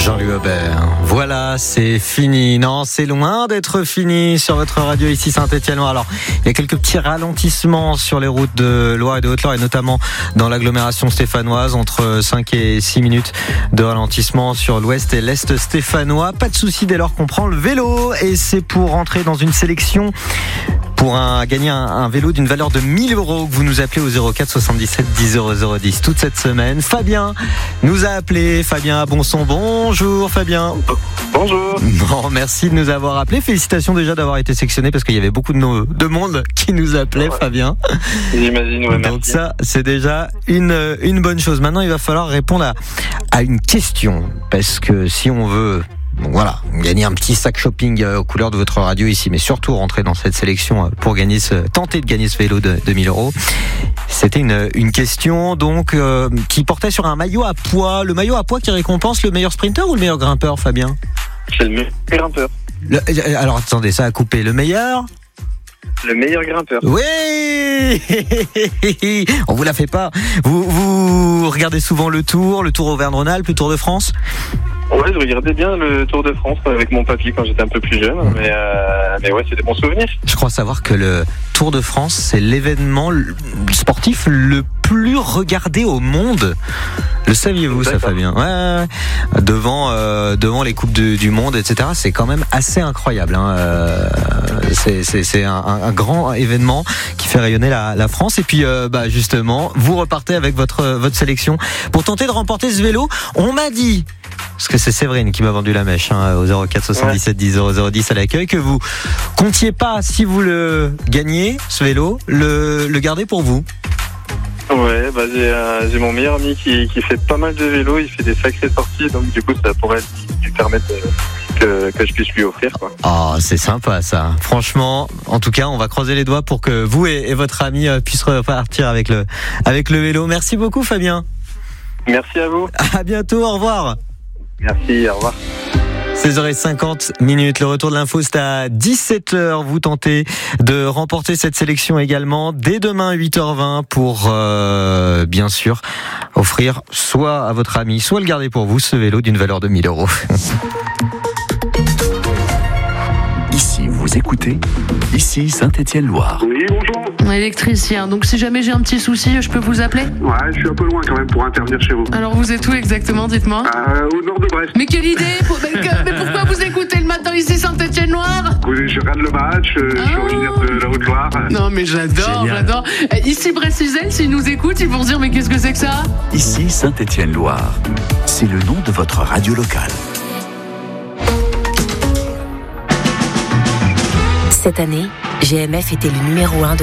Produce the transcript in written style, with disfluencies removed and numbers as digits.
Jean-Louis Aubert. Voilà, c'est fini. Non, c'est loin d'être fini sur votre radio ici Saint-Étienne-Loire. Alors, il y a quelques petits ralentissements sur les routes de Loire et de Haute-Loire et notamment dans l'agglomération stéphanoise, entre 5 et 6 minutes de ralentissement sur l'ouest et l'est stéphanois. Pas de souci dès lors qu'on prend le vélo et c'est pour rentrer dans une sélection pour gagner un vélo d'une valeur de 1 000 € que vous nous appelez au 04 77 10 00 10 toute cette semaine. Fabien nous a appelé. Fabien à Bonson. Bonjour Fabien. Bonjour. Bon, merci de nous avoir appelé. Félicitations déjà d'avoir été sélectionné parce qu'il y avait beaucoup de monde qui nous appelait, Fabien. J'imagine, ouais, merci. Donc ça, c'est déjà une bonne chose. Maintenant, il va falloir répondre à une question parce que si on veut... Donc voilà, gagner un petit sac shopping aux couleurs de votre radio ici, mais surtout rentrer dans cette sélection pour tenter de gagner ce vélo de 1 000 €. C'était une question donc qui portait sur un maillot à poids. Le maillot à poids qui récompense le meilleur sprinter ou le meilleur grimpeur, Fabien ? C'est le meilleur grimpeur. Alors attendez, ça a coupé. Le meilleur ? Le meilleur grimpeur. Oui. On vous la fait pas. Vous regardez souvent le Tour Auvergne-Rhône-Alpes, le Tour de France ? Ouais, je regardais bien le Tour de France avec mon papy quand j'étais un peu plus jeune, mais ouais, c'est des bons souvenirs. Je crois savoir que le Tour de France, c'est l'événement sportif le plus regardé au monde. Le saviez-vous ça, Fabien ? Ouais. Devant les coupes du monde, etc. C'est quand même assez incroyable. C'est un grand événement qui fait rayonner la France. Et puis, justement, vous repartez avec votre sélection pour tenter de remporter ce vélo. On m'a dit, parce que c'est Séverine qui m'a vendu la mèche au 04 77 10 00 10 à l'accueil, que vous comptiez pas, si vous le gagnez, ce vélo, le garder pour vous. Ouais, j'ai mon meilleur ami qui fait pas mal de vélo, il fait des sacrées sorties, donc du coup ça pourrait lui permettre que je puisse lui offrir, quoi. Oh, c'est sympa ça. Franchement, en tout cas, on va croiser les doigts pour que vous et votre ami puissent repartir avec le vélo. Merci beaucoup Fabien. Merci à vous. À bientôt, au revoir. Merci, au revoir. 16h50, le retour de l'info, c'est à 17h. Vous tentez de remporter cette sélection également dès demain 8h20 pour bien sûr offrir soit à votre ami, soit le garder pour vous, ce vélo d'une valeur de 1 000 €. Ici, vous écoutez, ici Saint-Étienne-Loire. Oui, bonjour. Électricien, donc si jamais j'ai un petit souci, je peux vous appeler ? Ouais, je suis un peu loin quand même pour intervenir chez vous. Alors vous êtes où exactement, dites-moi ? Au nord de Brest. Mais quelle idée ! Mais pourquoi vous écoutez le matin ici Saint-Étienne-Loire ? Je regarde le match, je suis originaire de la Haute-Loire. Non mais j'adore. Ici Brest-Suzelle, s'ils nous écoutent, ils vont se dire mais qu'est-ce que c'est que ça ? Ici Saint-Étienne-Loire. C'est le nom de votre radio locale. Cette année, GMF était le numéro 1 de